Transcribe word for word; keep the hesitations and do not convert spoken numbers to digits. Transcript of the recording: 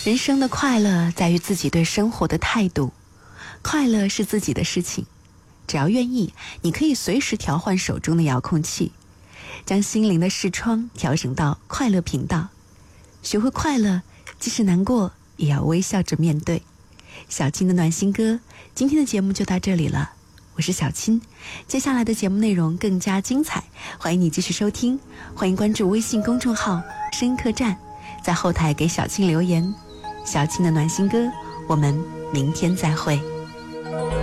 人生的快乐在于自己对生活的态度，快乐是自己的事情，只要愿意，你可以随时调换手中的遥控器，将心灵的视窗调整到快乐频道，学会快乐，即使难过也要微笑着面对。小青的暖心歌，今天的节目就到这里了，我是小青，接下来的节目内容更加精彩，欢迎你继续收听，欢迎关注微信公众号声音客栈，在后台给小青留言。小青的暖心歌，我们明天再会。